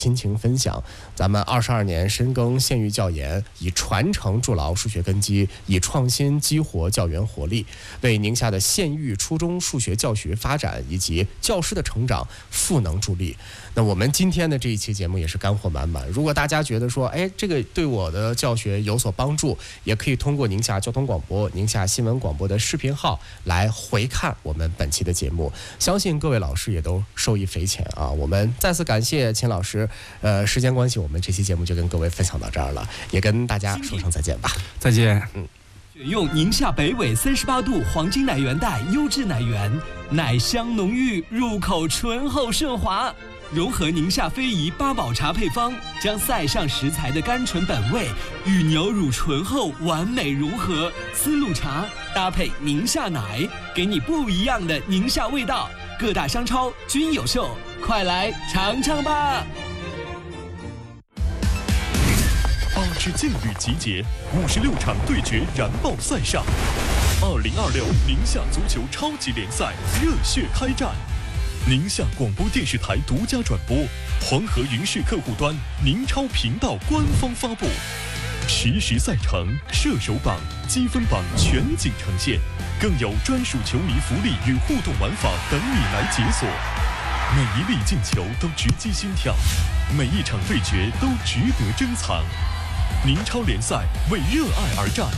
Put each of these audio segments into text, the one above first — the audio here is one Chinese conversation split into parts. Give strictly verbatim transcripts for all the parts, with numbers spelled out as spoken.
亲情分享，咱们二十二年深耕县域教研，以传承筑牢数学根基，以创新激活教员活力，为宁夏的县域初中数学教学发展以及教师的成长赋能助力。那我们今天的这一期节目也是干货满满。如果大家觉得说，哎，这个对我的教学有所帮助，也可以通过宁夏交通广播、宁夏新闻广播的视频号来回看我们本期的节目。相信各位老师也都受益匪浅啊！我们再次感谢秦老师。呃，时间关系，我们这期节目就跟各位分享到这儿了，也跟大家说声再见吧。 再见。 嗯。选用宁夏北纬三十八度黄金奶源带优质奶源，奶香浓郁，入口醇厚顺滑。融合宁夏非遗八宝茶配方，将塞上食材的甘醇本味与牛乳醇厚完美融合。丝路茶搭配宁夏奶，给你不一样的宁夏味道。各大商超均有售，快来尝尝吧！ 八支劲旅集结，五十六场对决燃爆赛上。二零二六宁夏足球超级联赛热血开战。宁夏广播电视台独家转播，黄河云视客户端、宁超频道官方发布，实时赛程、射手榜、积分榜全景呈现，更有专属球迷福利与互动玩法等你来解锁。每一粒进球都直击心跳，每一场对决都值得珍藏。宁超联赛为热爱而战，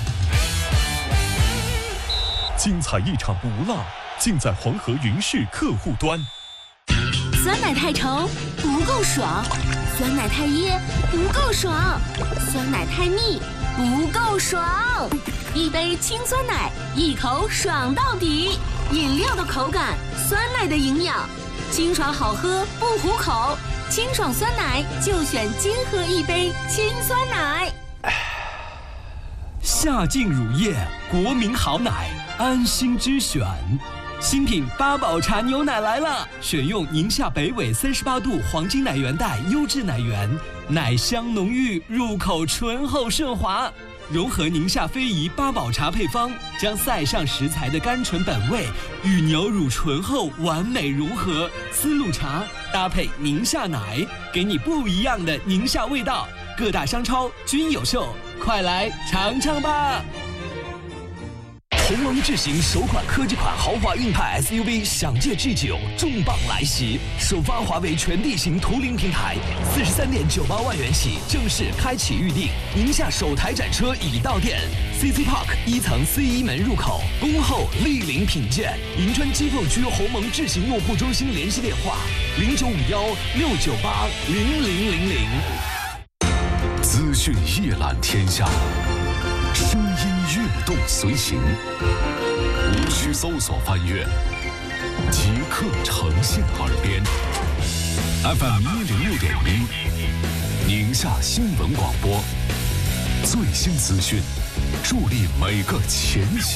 精彩一场不落，尽在黄河云视客户端。 酸奶太稠不够爽，酸奶太噎不够爽，酸奶太腻不够爽。一杯清酸奶，一口爽到底。饮料的口感，酸奶的营养，清爽好喝不糊口。清爽酸奶就选金喝一杯清酸奶。 夏劲乳业，国民好奶，安心之选。新品八宝茶牛奶来了，选用宁夏北纬三十八度黄金奶源带优质奶源，奶香浓郁，入口醇厚顺滑。融合宁夏非遗八宝茶配方，将塞上食材的甘醇本味与牛乳醇厚完美融合。丝路茶搭配宁夏奶，给你不一样的宁夏味道。各大商超均有售，快来尝尝吧！鸿蒙智行首款科技款豪华硬派 S U V 享界 G 九重磅来袭，首发华为全地形图灵平台，四十三点九八万元起正式开启预定。宁夏首台展车已到店 ，C C Park 一层 C 一门入口，恭候莅临品鉴。银川机构区鸿蒙智行用户中心联系电话：零九五幺六九八零零零零。 资讯一览天下，声音跃动随行，无需搜索翻阅，即刻呈现耳边。F M 一零六点一，宁夏新闻广播，最新资讯，助力每个前行。